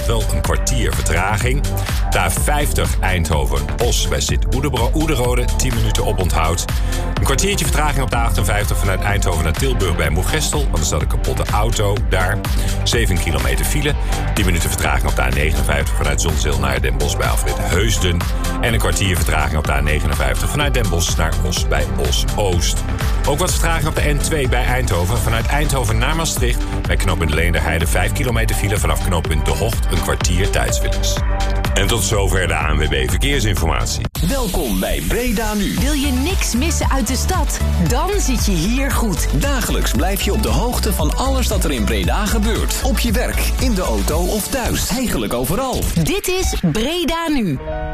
Rijnmond wel een kwartier vertraging. De A50 Eindhoven-Os bij Sint-Oederode, 10 minuten oponthoud. Een kwartiertje vertraging op de A58 vanuit Eindhoven naar Tilburg bij Moergestel. Want er staat een kapotte auto daar. 7 kilometer file. 10 minuten vertraging op de A59 vanuit Zonzeel naar Den Bosch bij afrit Heusden. En een kwartier vertraging op de A59 vanuit Den Bosch naar Os bij Os-Oost. Ook wat vertraging op de N2 bij Eindhoven. Vanuit Eindhoven naar Maastricht bij knooppunt Leenderheide 5 kilometer file. Vanaf knooppunt De Hocht een kwartier tijdswillens. En tot zover de ANWB Verkeersinformatie. Welkom bij Breda Nu. Wil je niks missen uit de stad? Dan zit je hier goed. Dagelijks blijf je op de hoogte van alles dat er in Breda gebeurt. Op je werk, in de auto of thuis. Eigenlijk overal. Dit is Breda Nu.